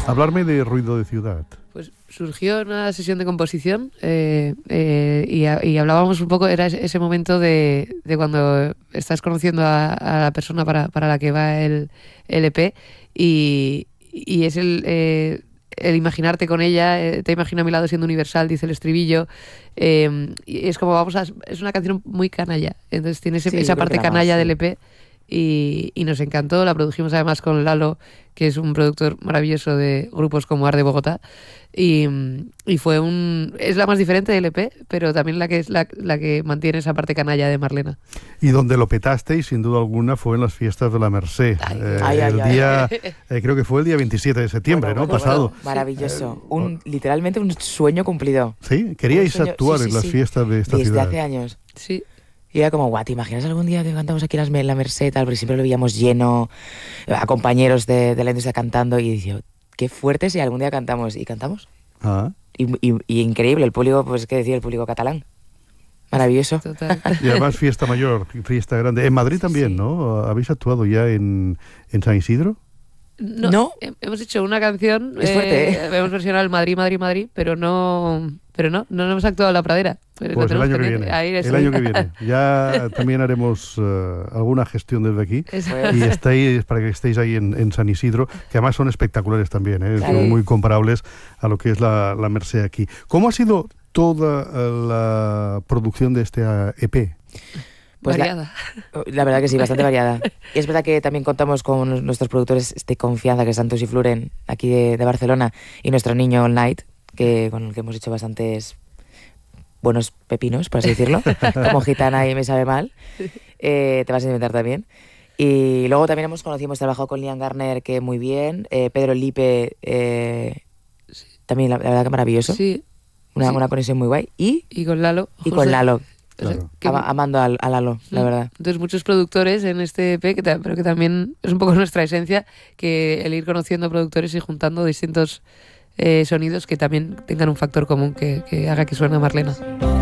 Hablarme de Ruido de Ciudad. Pues surgió una sesión de composición y hablábamos un poco, era ese momento de cuando estás conociendo a la persona para la que va el EP y es el imaginarte con ella, te imagino a mi lado siendo universal, dice el estribillo, y es como es una canción muy canalla, entonces tiene esa parte canalla del EP. Y nos encantó, la produjimos además con Lalo, que es un productor maravilloso de grupos como Ar de Bogotá, y es la más diferente del EP, pero también la que mantiene esa parte canalla de Marlena. Y donde lo petasteis, sin duda alguna, fue en las fiestas de la Merced. Creo que fue el día 27 de septiembre, pasado. Maravilloso. Literalmente un sueño cumplido. Sí, queríais actuar en las fiestas de esta ciudad. Desde hace años. Sí. Y era como, guau, ¿te imaginas algún día que cantamos aquí en la Merced, tal? Porque siempre lo veíamos lleno, a compañeros de la industria cantando, y decía, qué fuerte si algún día cantamos. Y cantamos. Ah. Y increíble, el público, pues qué decir, el público catalán. Maravilloso. Total. Y además fiesta mayor, fiesta grande. En Madrid también, sí. ¿No? ¿Habéis actuado ya en San Isidro? No. Hemos hecho una canción, es fuerte, hemos versionado el Madrid, Madrid, Madrid, pero no hemos actuado en la Pradera. Pues el año que viene. El año que viene. Ya también haremos alguna gestión desde aquí. Y estáis, para que estéis ahí en San Isidro, que además son espectaculares también, son muy comparables a lo que es la Merced aquí. ¿Cómo ha sido toda la producción de este EP? Pues variada. La verdad que sí, bastante variada. Y es verdad que también contamos con nuestros productores de confianza, que es Santos y Fluren, aquí de Barcelona, y nuestro niño All Night, con el que hemos hecho bastantes buenos pepinos, por así decirlo, como Gitana y Me Sabe Mal. Te vas a inventar también. Y luego también hemos trabajado con Liam Garner, que muy bien. Pedro Lipe, también la verdad que maravilloso. Sí. Una conexión muy guay. Y con Lalo. Y con Lalo. Claro. Amando a Lalo, la verdad. Entonces muchos productores en este EP, pero que también es un poco nuestra esencia, que el ir conociendo productores y juntando distintos sonidos que también tengan un factor común que haga que suene a Marlena.